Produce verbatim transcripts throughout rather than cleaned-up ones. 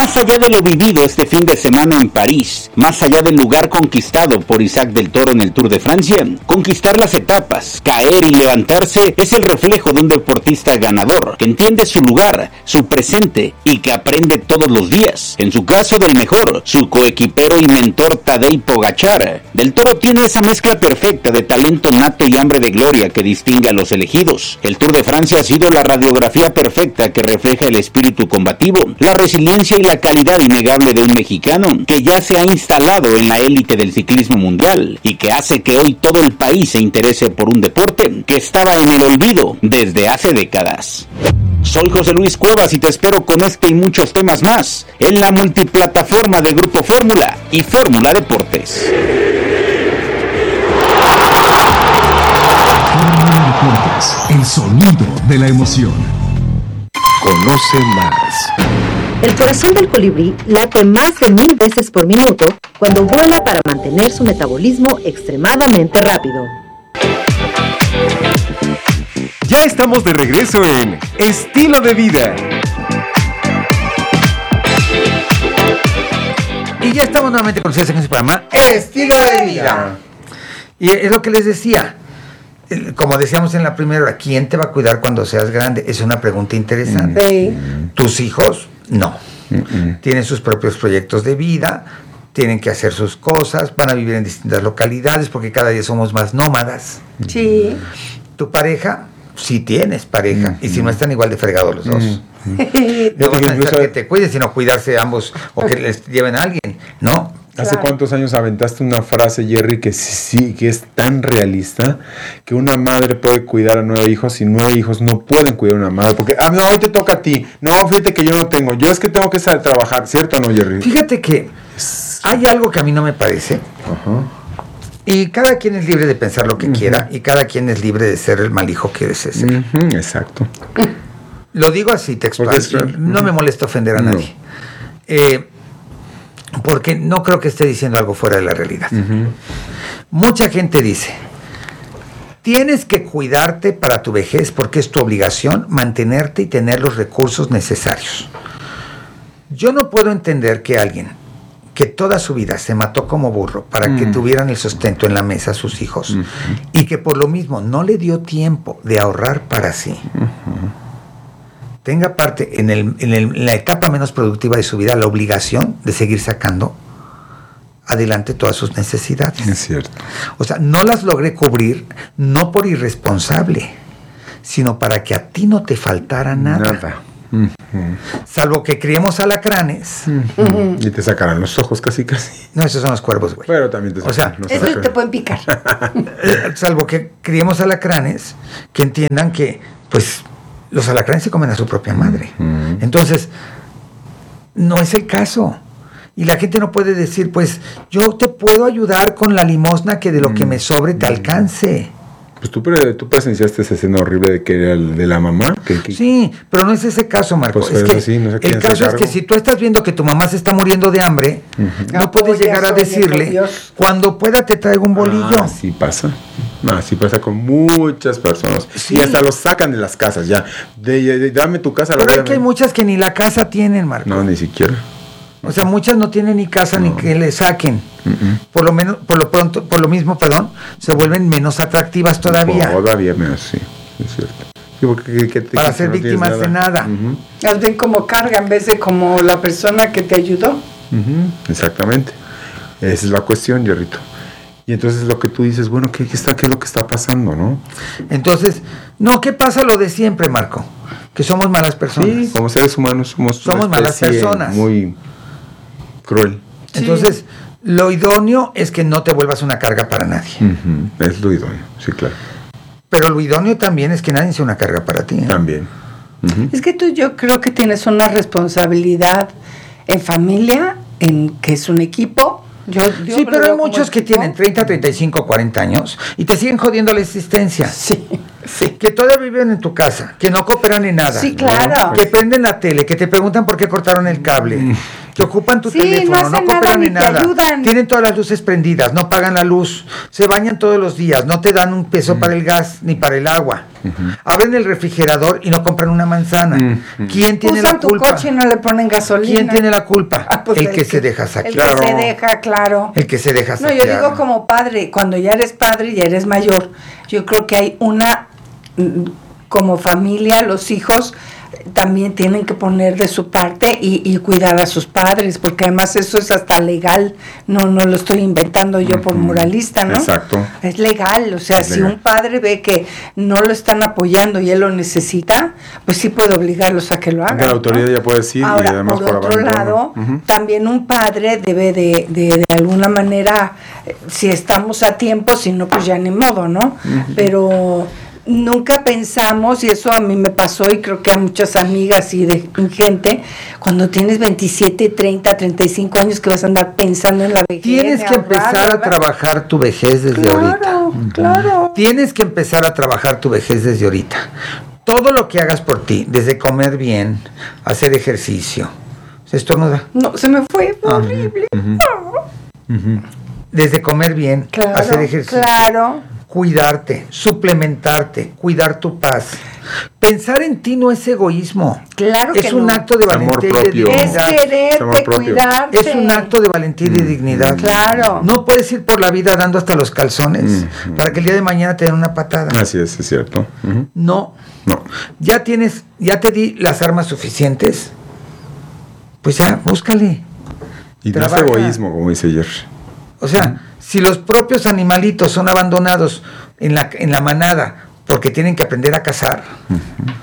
Más allá de lo vivido este fin de semana en París, más allá del lugar conquistado por Isaac del Toro en el Tour de Francia, conquistar las etapas, caer y levantarse es el reflejo de un deportista ganador, que entiende su lugar, su presente y que aprende todos los días. En su caso, del mejor, su coequipero y mentor Tadej Pogačar. Del Toro tiene esa mezcla perfecta de talento nato y hambre de gloria que distingue a los elegidos. El Tour de Francia ha sido la radiografía perfecta que refleja el espíritu combativo, la resiliencia y la calidad innegable de un mexicano que ya se ha instalado en la élite del ciclismo mundial y que hace que hoy todo el país se interese por un deporte que estaba en el olvido desde hace décadas. Soy José Luis Cuevas y te espero con este y muchos temas más en la multiplataforma de Grupo Fórmula y Fórmula Deportes. Fórmula Deportes, el sonido de la emoción. Conoce más. El corazón del colibrí late más de mil veces por minuto cuando vuela para mantener su metabolismo extremadamente rápido. Ya estamos de regreso en Estilo de Vida. Y ya estamos nuevamente con ustedes en este programa Estilo de Vida. Y es lo que les decía. Como decíamos en la primera hora, ¿quién te va a cuidar cuando seas grande? Es una pregunta interesante. Sí. ¿Tus hijos? No. Mm-mm. Tienen sus propios proyectos de vida, tienen que hacer sus cosas, van a vivir en distintas localidades porque cada día somos más nómadas. Sí. ¿Tu pareja? Sí tienes pareja. Mm-hmm. Y si no están igual de fregados los dos. Mm-hmm. No van a necesitar que te cuiden, sino cuidarse ambos o que les lleven a alguien. No. ¿Hace Claro. cuántos años aventaste una frase, Jerry, que sí, sí, que es tan realista, que una madre puede cuidar a nueve hijos y nueve hijos no pueden cuidar a una madre? Porque, ah, no, hoy te toca a ti. No, fíjate que yo no tengo. Yo es que tengo que saber trabajar, ¿cierto o no, Jerry? Fíjate que hay algo que a mí no me parece. Ajá. Y cada quien es libre de pensar lo que uh-huh. quiera y cada quien es libre de ser el mal hijo que desee ser. Uh-huh, exacto. Lo digo así textual. Es, no uh-huh. me molesta ofender a no. nadie. Eh, porque no creo que esté diciendo algo fuera de la realidad. Uh-huh. Mucha gente dice, tienes que cuidarte para tu vejez porque es tu obligación mantenerte y tener los recursos necesarios. Yo no puedo entender que alguien que toda su vida se mató como burro para uh-huh. que tuvieran el sustento en la mesa a sus hijos uh-huh. y que por lo mismo no le dio tiempo de ahorrar para sí, uh-huh. tenga parte en, el, en, el, en la etapa menos productiva de su vida la obligación de seguir sacando adelante todas sus necesidades. Es cierto. O sea, no las logré cubrir no por irresponsable, sino para que a ti no te faltara nada. Nada. Uh-huh. Salvo que criemos alacranes. Uh-huh. Uh-huh. Y te sacarán los ojos casi casi. No, esos son los cuervos, güey. Pero también te sacan, o sea, los esos te pueden picar. Salvo que criemos alacranes que entiendan que, pues, los alacranes se comen a su propia madre. Uh-huh. Entonces, no es el caso. Y la gente no puede decir, pues, yo te puedo ayudar con la limosna que de lo uh-huh. que me sobre te alcance. Pues tú, tú presenciaste esa escena horrible de que era el de la mamá. Que, que... Sí, pero no es ese caso, Marco. Pues es que así, no sé el caso es que si tú estás viendo que tu mamá se está muriendo de hambre, uh-huh. no puedes oh, llegar a decirle, cuando pueda te traigo un bolillo. Ah, sí pasa. No, así pasa con muchas personas. Sí. Y hasta los sacan de las casas ya. De, de, de, dame tu casa. Pero es que hay muchas que ni la casa tienen, Marco. No, ni siquiera. O sea, muchas no tienen ni casa no. ni que le saquen. Uh-uh. Por lo menos, por lo pronto, por lo mismo, perdón, se vuelven menos atractivas todavía. Todavía menos, sí, es cierto. Sí, porque, que, que, Para que ser no víctimas nada. de nada. Uh-huh. Las ven como carga en vez de como la persona que te ayudó. Uh-huh. Exactamente. Esa es la cuestión, Yorrito. Y entonces lo que tú dices, bueno, ¿qué, qué, está, ¿qué es lo que está pasando, no? Entonces, no, ¿qué pasa lo de siempre, Marco? Que somos malas personas. Sí, como seres humanos somos, somos malas personas. Muy cruel. Entonces, sí. Lo idóneo es que no te vuelvas una carga para nadie. Uh-huh. Es lo idóneo, sí, claro. Pero lo idóneo también es que nadie sea una carga para ti, ¿eh? También. Uh-huh. Es que tú, yo creo que tienes una responsabilidad en familia, en que es un equipo. Yo, yo sí, pero hay muchos que tienen treinta, treinta y cinco, cuarenta años y te siguen jodiendo la existencia. Sí, sí. Que todavía viven en tu casa, que no cooperan en nada. Sí, claro. Que prenden la tele, que te preguntan por qué cortaron el cable. que ocupan tu sí, teléfono, no, no cooperan en nada, tienen todas las luces prendidas, no pagan la luz, se bañan todos los días, no te dan un peso uh-huh. para el gas ni para el agua, uh-huh. abren el refrigerador y no compran una manzana. Uh-huh. ¿Quién tiene Usan la culpa? tu coche y no le ponen gasolina. ¿Quién tiene la culpa? Ah, pues el, el que, que se deja saquear. El que se deja, claro. El que se deja saquear. No, yo digo como padre, cuando ya eres padre y ya eres mayor, yo creo que hay una, como familia, los hijos también tienen que poner de su parte y, y cuidar a sus padres, porque además eso es hasta legal, no no lo estoy inventando yo por moralista, ¿no? Exacto. Es legal, o sea, es si legal. Un padre ve que no lo están apoyando y él lo necesita, pues sí puede obligarlos a que lo hagan. La autoridad, ¿no? Ya puede decir. Ahora, y además por, por otro abandono. lado, uh-huh. también un padre debe de, de, de alguna manera, eh, si estamos a tiempo, si no, pues ya ni modo, ¿no? Uh-huh. Pero nunca pensamos, y eso a mí me pasó y creo que a muchas amigas y de gente, cuando tienes veintisiete, treinta, treinta y cinco años que vas a andar pensando en la vejez. Tienes que ahorrar, empezar ¿verdad? a trabajar tu vejez desde claro, ahorita. Uh-huh. Claro. Tienes que empezar a trabajar tu vejez desde ahorita. Todo lo que hagas por ti, desde comer bien, hacer ejercicio. ¿Se estornuda? No, se me fue, fue ah, horrible. Uh-huh. Uh-huh. Desde comer bien, claro, hacer ejercicio. Claro. Cuidarte, suplementarte, cuidar tu paz. Pensar en ti no es egoísmo. Claro que es un no. acto de valentía y de dignidad. Es quererte, cuidarte. Es un acto de valentía y de dignidad. Claro. No puedes ir por la vida dando hasta los calzones uh-huh. para que el día de mañana te den una patada. Así es, es cierto. Uh-huh. No. No. Ya tienes, ya te di las armas suficientes. Pues ya, búscale. Y no es egoísmo, como dice Jerry. O sea, uh-huh. si los propios animalitos son abandonados en la, en la manada porque tienen que aprender a cazar, uh-huh.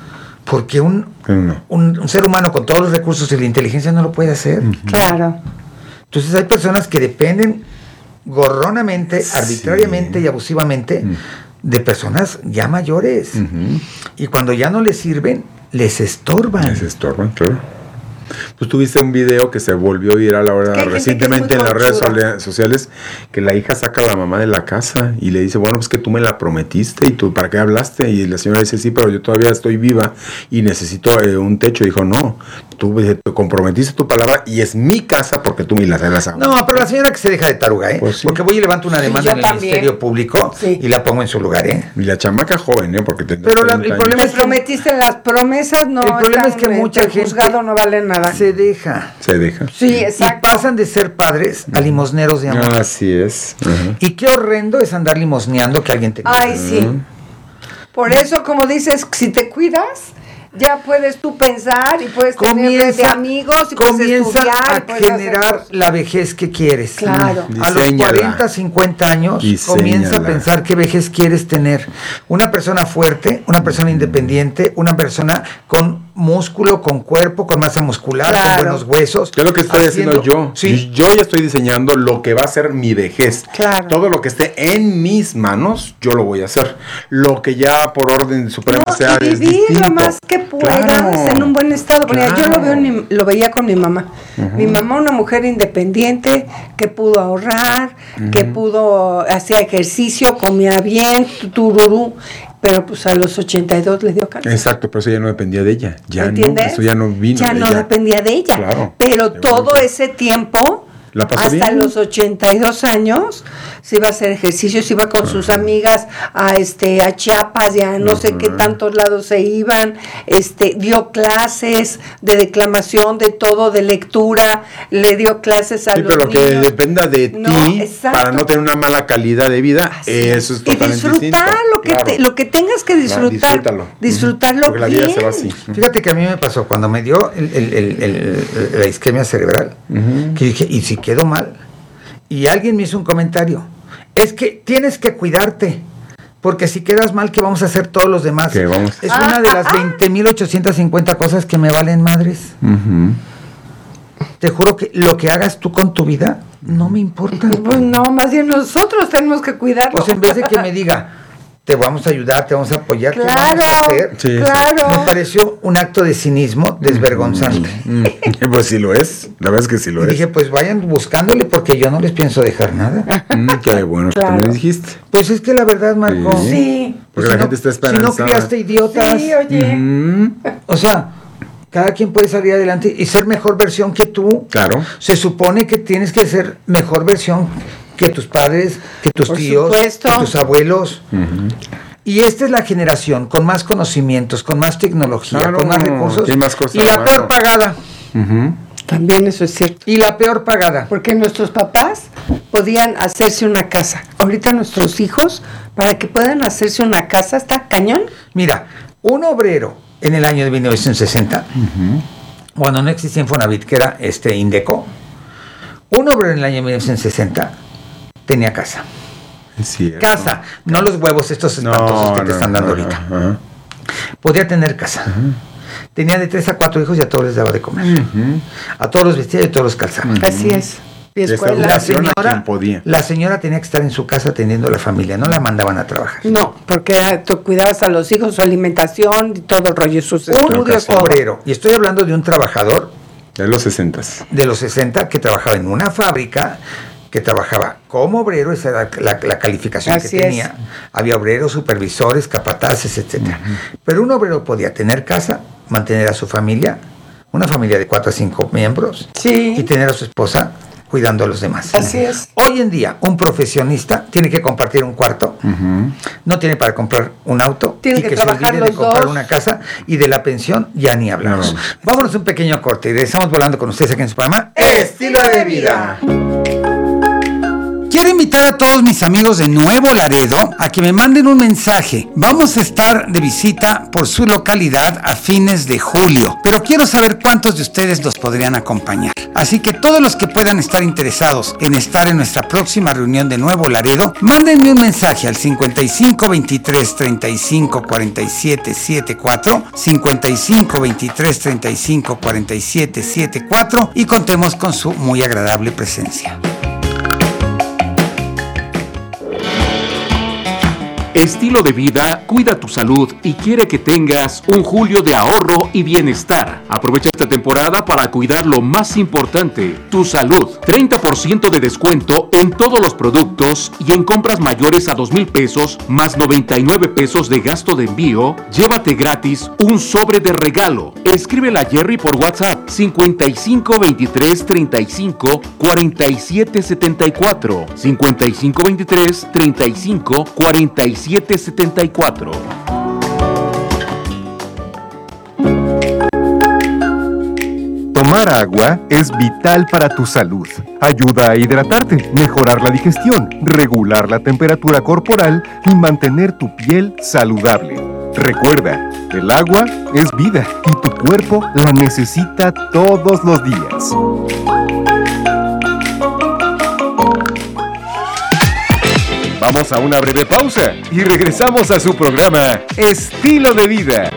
porque un, no. un, un ser humano con todos los recursos y la inteligencia no lo puede hacer. Uh-huh. Claro. Entonces hay personas que dependen gorronamente, sí. arbitrariamente y abusivamente uh-huh. de personas ya mayores. Uh-huh. Y cuando ya no les sirven, les estorban. Les estorban, claro. Pues tuviste un video que se volvió viral ahora recientemente en las redes sociales, que la hija saca a la mamá de la casa y le dice, bueno, pues que tú me la prometiste y tú, ¿para qué hablaste? Y la señora dice, sí, pero yo todavía estoy viva y necesito eh, un techo. Y dijo, no, tú te comprometiste tu palabra y es mi casa porque tú me la das. No, pero la señora que se deja de taruga, ¿eh? Pues sí. Porque voy y levanto una demanda sí, en el también. Ministerio Público sí. y la pongo en su lugar, ¿eh? Y la chamaca joven, ¿eh? Porque pero la, el problema es que prometiste las promesas, no. El problema es que mucha gente juzgado no vale nada. Se deja. Se deja. Sí, exacto. Y pasan de ser padres a limosneros de amor. Así es. Uh-huh. Y qué horrendo es andar limosneando que alguien te cuida. Ay, sí. Uh-huh. Por eso, como dices, si te cuidas, ya puedes tú pensar y puedes tener de amigos y comienza puedes estudiar, a y puedes generar la vejez que quieres. Claro. Mm. A los cuarenta, cincuenta años Diseñala. Comienza a pensar qué vejez quieres tener. Una persona fuerte, una persona independiente, una persona con músculo, con cuerpo, con masa muscular, claro. con buenos huesos. ¿Qué es lo que estoy haciendo, haciendo yo? ¿Sí? Yo ya estoy diseñando lo que va a ser mi vejez. Claro. Todo lo que esté en mis manos, yo lo voy a hacer. Lo que ya por orden suprema no, sea y vivir lo más que puedas claro. en un buen estado. Claro. Yo lo veo en, lo veía con mi mamá. Uh-huh. Mi mamá, una mujer independiente que pudo ahorrar, uh-huh. que pudo hacer ejercicio, comía bien, tururú. Pero pues a los ochenta y dos le dio cáncer. Exacto, pero eso ya no dependía de ella. Ya ¿entiendes? no, eso ya no vino ya de no ella. dependía de ella. Claro. Pero todo ese tiempo, ¿la pasó hasta bien? los ochenta y dos años, se iba a hacer ejercicio, se iba con uh-huh. sus amigas a este a Chiapas y a no uh-huh. sé qué tantos lados se iban, este dio clases de declamación, de todo, de lectura, le dio clases a sí, los pero niños. Que dependa de no, ti exacto. para no tener una mala calidad de vida, así eso es totalmente distinto. Y disfrutar lo que, claro. te, lo que tengas que disfrutar, claro, disfrútalo. disfrutarlo porque bien. La vida se va así. Fíjate que a mí me pasó cuando me dio el, el, el, el, la isquemia cerebral, uh-huh. que dije, ¿y si quedo mal? Y alguien me hizo un comentario, es que tienes que cuidarte, porque si quedas mal, ¿qué vamos a hacer todos los demás? ¿Qué vamos? Es ah, una de las veinte mil ochocientas cincuenta cosas que me valen madres. Uh-huh. Te juro que lo que hagas tú con tu vida no me importa. Pues no, más bien nosotros tenemos que cuidarlo. Pues en vez de que me diga, te vamos a ayudar, te vamos a apoyar, claro, ¿qué vamos a hacer? Sí, claro. Me pareció un acto de cinismo desvergonzante. Mm, mm. Pues sí lo es, la verdad es que sí lo y es. dije, pues vayan buscándole porque yo no les pienso dejar nada. Mm, qué bueno claro. que me dijiste. Pues es que la verdad, Marco. Sí. Porque si la no, gente está esperando. Si no criaste idiotas. Sí, oye. Mm. O sea, Cada quien puede salir adelante y ser mejor versión que tú. Claro. Se supone que tienes que ser mejor versión que tus padres, que tus Por tíos, supuesto. que tus abuelos. Uh-huh. Y esta es la generación con más conocimientos, con más tecnología, Claro, con más recursos. hay más cosas y la a peor mano. pagada. Uh-huh. También eso es cierto. Y la peor pagada. Porque nuestros papás podían hacerse una casa. Ahorita nuestros hijos, para que puedan hacerse una casa, está cañón. Mira, un obrero en el año de mil novecientos sesenta, uh-huh. cuando no existía Infonavit, que era este Indeco, un obrero en el año de mil novecientos sesenta tenía casa. Es cierto. Casa, no los huevos estos espantosos No, que te no, están dando no, ahorita. uh-huh. Podía tener casa. Uh-huh. Tenía de tres a cuatro hijos y a todos les daba de comer. Uh-huh. A todos los vestía y a todos los calzaba. Uh-huh. Así es. Y escuela. La señora, podía. la señora tenía que estar en su casa atendiendo a la familia, no la mandaban a trabajar. No, porque tú cuidabas a los hijos, su alimentación y todo el rollo, sus estudios. Un obrero, y estoy hablando de un trabajador de los sesentas. De los sesenta que trabajaba en una fábrica, que trabajaba como obrero, esa era la, la calificación Así que tenía. Es. Había obreros, supervisores, capataces, etcétera. Uh-huh. Pero un obrero podía tener casa, mantener a su familia, una familia de cuatro a cinco miembros, sí. y tener a su esposa cuidando a los demás. Así es. Hoy en día, un profesionista tiene que compartir un cuarto, uh-huh. no tiene para comprar un auto, tiene y que, que trabajar se olvide los de comprar dos. una casa, y de la pensión ya ni hablamos. No, no. Vámonos un pequeño corte y regresamos volando con ustedes aquí en su programa Estilo de Vida. Quiero invitar a todos mis amigos de Nuevo Laredo a que me manden un mensaje. Vamos a estar de visita por su localidad a fines de julio, pero quiero saber cuántos de ustedes los podrían acompañar. Así que todos los que puedan estar interesados en estar en nuestra próxima reunión de Nuevo Laredo, mándenme un mensaje al cincuenta y cinco veintitrés treinta y cinco cuarenta y siete setenta y cuatro, cincuenta y cinco veintitrés treinta y cinco cuarenta y siete setenta y cuatro y contemos con su muy agradable presencia. Estilo de Vida cuida tu salud y quiere que tengas un julio de ahorro y bienestar. Aprovecha esta temporada para cuidar lo más importante, tu salud. treinta por ciento de descuento en todos los productos y en compras mayores a dos mil pesos más noventa y nueve pesos de gasto de envío. Llévate gratis un sobre de regalo. Escríbele a Jerry por WhatsApp cincuenta y cinco veintitrés treinta y cinco cuarenta y siete setenta y cuatro, cincuenta y cinco veintitrés treinta y cinco cuarenta y siete setenta y cuatro. Tomar agua es vital para tu salud. Ayuda a hidratarte, mejorar la digestión, regular la temperatura corporal y mantener tu piel saludable. Recuerda, el agua es vida y tu cuerpo la necesita todos los días. Vamos a una breve pausa y regresamos a su programa Estilo de Vida.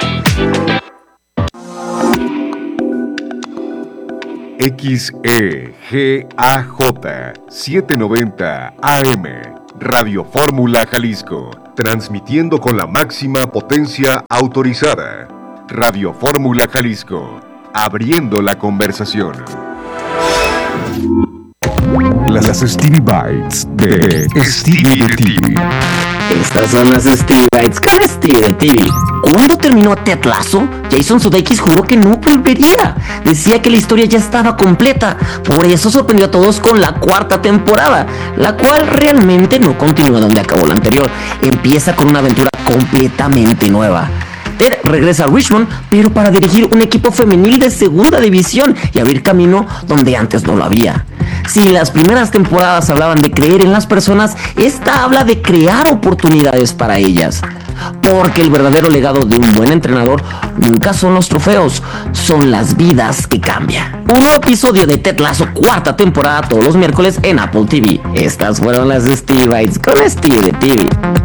X E G A J setecientos noventa A M Radio Fórmula Jalisco, transmitiendo con la máxima potencia autorizada. Radio Fórmula Jalisco, abriendo la conversación. Las Stevie Bites de Stevie de T V. Estas son las Stevie Bites con Stevie de T V. Cuando terminó Ted Lasso, Jason Sudeikis juró que no volvería. Decía que la historia ya estaba completa. Por eso sorprendió a todos con la cuarta temporada, la cual realmente no continúa donde acabó la anterior. Empieza con una aventura completamente nueva. Ted regresa a Richmond, pero para dirigir un equipo femenil de segunda división y abrir camino donde antes no lo había. Si las primeras temporadas hablaban de creer en las personas, esta habla de crear oportunidades para ellas. Porque el verdadero legado de un buen entrenador nunca son los trofeos, son las vidas que cambian. Un nuevo episodio de Ted Lasso, cuarta temporada, todos los miércoles en Apple T V. Estas fueron las Stevie Bites con Stevie de T V.